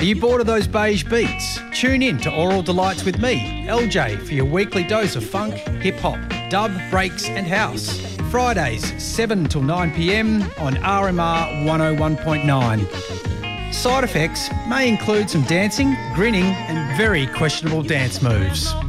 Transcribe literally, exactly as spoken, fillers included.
Are you bored of those beige beats? Tune in to Oral Delights with me, L J, for your weekly dose of funk, hip-hop, dub, breaks and house. Fridays, seven till nine p m on R M R one oh one point nine. Side effects may include some dancing, grinning and very questionable dance moves.